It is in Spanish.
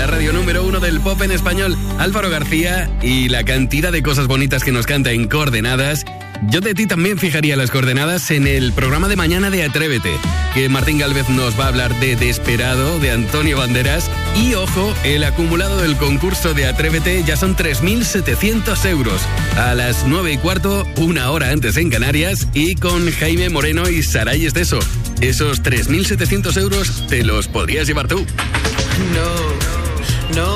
radio número 1 del pop en español, Álvaro García, y la cantidad de cosas bonitas que nos canta en Coordenadas. Yo de ti también fijaría las coordenadas en el programa de mañana de Atrévete, que Martín Gálvez nos va a hablar de Desperado, de Antonio Banderas. Y ojo, el acumulado del concurso de Atrévete ya son 3.700 euros. A las 9:15, una hora antes en Canarias, y con Jaime Moreno y Saray Esteso. Esos 3.700 euros te los podrías llevar tú. No.